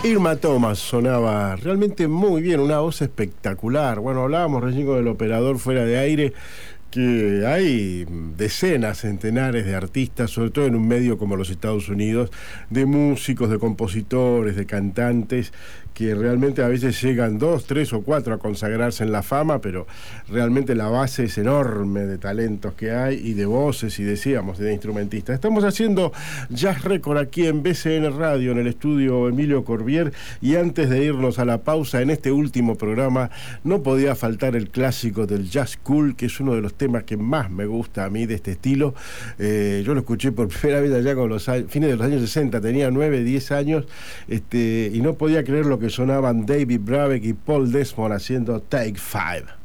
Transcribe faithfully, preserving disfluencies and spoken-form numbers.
Irma Thomas sonaba realmente muy bien, una voz espectacular. Bueno, hablábamos recién con el operador fuera de aire que hay decenas, centenares de artistas, sobre todo en un medio como los Estados Unidos, de músicos, de compositores, de cantantes, que realmente a veces llegan dos, tres o cuatro a consagrarse en la fama, pero realmente la base es enorme de talentos que hay y de voces y decíamos, de instrumentistas. Estamos haciendo Jazz Record aquí en B C N Radio, en el estudio Emilio Corbier, y antes de irnos a la pausa, en este último programa, no podía faltar el clásico del jazz cool, que es uno de los temas que más me gusta a mí de este estilo. Eh, yo lo escuché por primera vez allá con los años, fines de los años sesenta, tenía nueve, diez años, este, y no podía creer lo que sonaban David Brubeck y Paul Desmond haciendo Take Five.